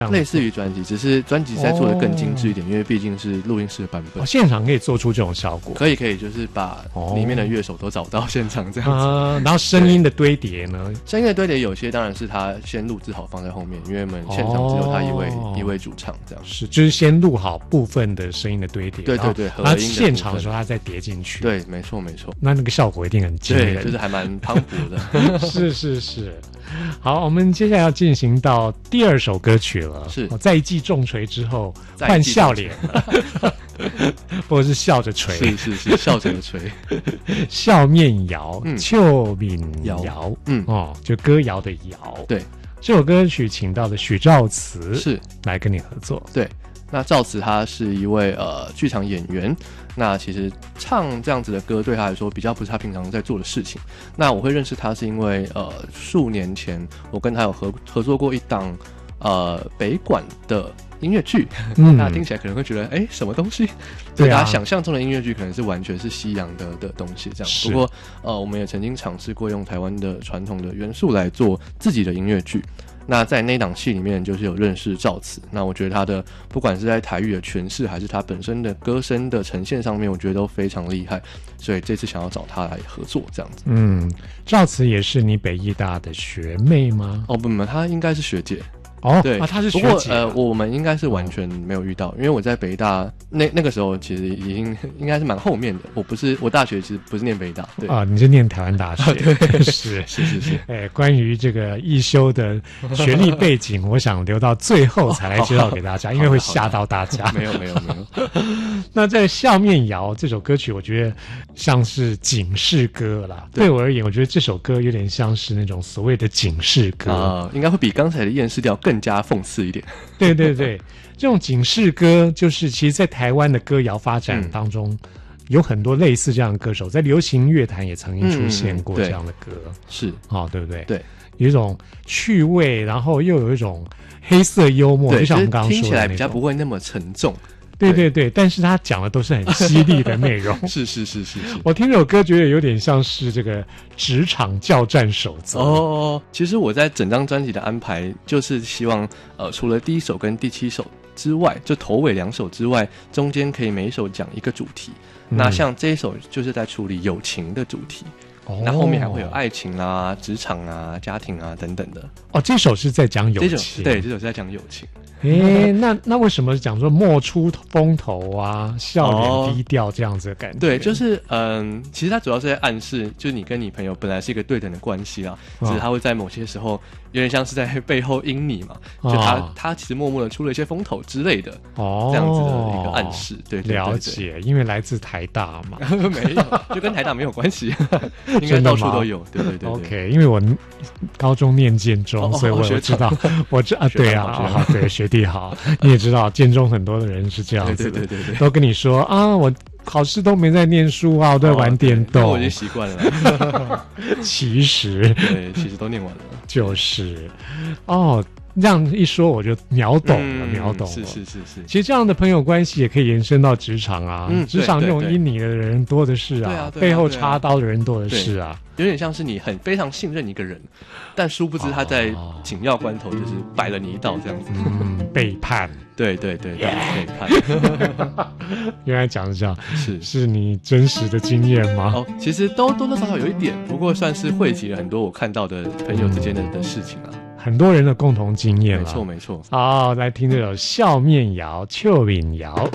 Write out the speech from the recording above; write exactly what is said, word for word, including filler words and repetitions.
类似于专辑，只是专辑再做的更精致一点，哦、因为毕竟是录音室的版本。 哦，现场可以做出这种效果？ 可以，可以，就是把里面的乐手都找到现场这样子。 啊，然后声音的堆叠呢？ 声音的堆叠有些当然是他先录制好放在后面，因为我们现场只有他一位、哦、一位主唱这样。 是，就是先录好部分的声音的堆叠， 对对对， 然后现场的时候他再叠进去。 对，没错没错。 那那个效果一定很惊人， 对，就是还蛮磅礴的。 是是是。好，我们接下来要进行到第二首歌曲了。 是， 哦、在一记重锤之后换笑脸了，不过是笑着锤， 是是是，笑着锤， 笑面摇，邱敏瑶， 嗯哦，就歌谣的谣。 对， 这首歌曲请到的许兆慈是来跟你合作。 对。那赵慈他是一位呃剧场演员，那其实唱这样子的歌对他来说比较不是他平常在做的事情。那我会认识他是因为呃数年前我跟他有合合作过一档呃北管的音乐剧，嗯、大家听起来可能会觉得哎什么东西？对大家想象中的音乐剧可能是完全是西洋的的东西这样。不过呃我们也曾经尝试过用台湾的传统的元素来做自己的音乐剧。那在那档戏里面就是有认识赵慈，那我觉得他的不管是在台语的诠释还是他本身的歌声的呈现上面，我觉得都非常厉害，所以这次想要找他来合作这样子。 嗯，赵慈也是你北艺大的学妹吗？ 哦不不，她应该是学姐。 哦， 对， 啊，他是学姐。 不过呃，我们应该是完全没有遇到，因为我在北大那那个时候其实已经应该是蛮后面的。我不是我大学其实不是念北大，对啊，你是念台湾大学， 啊、对， 是是是是。 哎，关于这个艺修的学历背景，我想留到最后才来介绍给大家，因为会吓到大家。 没有没有没有。 那在《笑面谣》这首歌曲，我觉得像是警示歌啦。对我而言，我觉得这首歌有点像是那种所谓的警示歌啊、 呃，应该会比刚才的厌世调更加讽刺一点。 对对对，这种警示歌就是其实在台湾的歌谣发展当中、嗯、有很多类似这样的歌手，在流行乐坛也曾经出现过这样的歌、嗯、 是哦，对不对？ 对， 有一种趣味，然后又有一种黑色幽默，就像我们刚刚说的， 听起来比较不会那么沉重。 对对对，但是他讲的都是很犀利的内容。 是是是是是， 我听这首歌觉得有点像是这个职场教战守则。 哦，其实我在整张专辑的安排，就是希望呃，除了第一首跟第七首之外，就头尾两首之外，中间可以每一首讲一个主题。嗯、那像这一首就是在处理友情的主题。哦、那后面还会有爱情啊、职场啊、家庭啊等等的。 哦，这首是在讲友情。 对，这首是在讲友情。 诶，那那为什么讲说莫出风头啊，笑脸低调这样子的感觉？ 对，就是嗯，其实它主要是在暗示，就是你跟你朋友本来是一个对等的关系啦，只是他会在某些时候有点像是在背后阴你嘛，就他、哦、他其实默默的出了一些风头之类的，哦，这样子的一个暗示。对， 对， 对， 对， 了解，因为来自台大嘛， 没有，就跟台大没有关系，应该到处都有。对对 对, 对 ，OK， 因为我高中念建中，哦、所以我也知道，我知啊，对啊，啊对学。地好，你也知道建中很多的人是这样子的， 对对对 对, 对， 都跟你说啊，我考试都没在念书啊，我都在玩电动， 哦、我已经习惯了。 其实， 对，其实都念完了， 就是哦。这样一说我就秒懂了、嗯、秒懂了。 是是是是， 其实这样的朋友关系也可以延伸到职场啊，嗯、职场那种阴你的人多的是 啊, 啊, 啊，背后插刀的人多的是啊， 有点像是你很非常信任一个人，但殊不知他在紧要关头就是摆了你一道这样子， 嗯，背叛。 对对对对，背叛。 原来讲的这样， 是是你真实的经验吗？ 哦，其实都多多少少有一点，不过算是汇集了很多我看到的朋友之间 的,、嗯、的事情啊。 很多人的共同经验， 没错没错。 好，来听这首《笑面谣》邱敏瑶。